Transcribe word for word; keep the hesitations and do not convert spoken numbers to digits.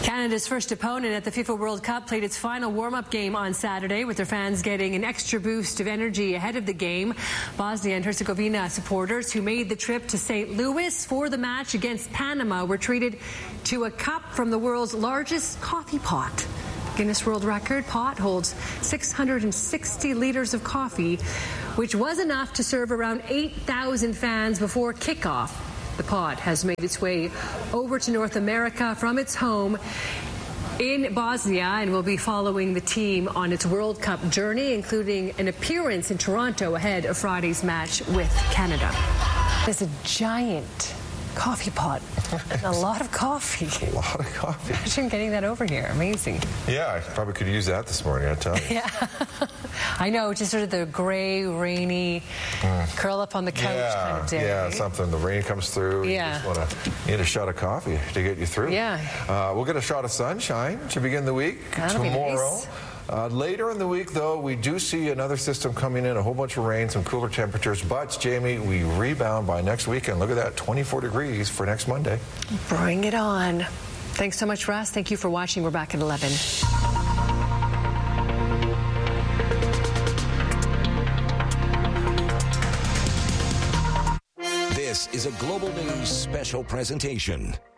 Canada's first opponent at the FIFA World Cup played its final warm-up game on Saturday, with their fans getting an extra boost of energy ahead of the game. Bosnia and Herzegovina supporters who made the trip to Saint Louis for the match against Panama were treated to a cup from the world's largest coffee pot. Guinness World Record pot holds six hundred sixty litres of coffee, which was enough to serve around eight thousand fans before kickoff. The pod has made its way over to North America from its home in Bosnia and will be following the team on its World Cup journey, including an appearance in Toronto ahead of Friday's match with Canada. There's a giant coffee pot and a lot of coffee. A lot of coffee. Imagine getting that over here. Amazing. Yeah, I probably could use that this morning, I tell you. Yeah. I know, just sort of the gray, rainy, mm. curl up on the couch yeah, kind of day. Yeah, something. The rain comes through. Yeah. You just want to need a shot of coffee to get you through. Yeah. Uh, we'll get a shot of sunshine to begin the week That'll tomorrow. Be nice. Uh, later in the week, though, we do see another system coming in, a whole bunch of rain, some cooler temperatures. But, Jamie, we rebound by next weekend. Look at that, twenty-four degrees for next Monday. Bring it on. Thanks so much, Russ. Thank you for watching. We're back at eleven. This is a Global News special presentation.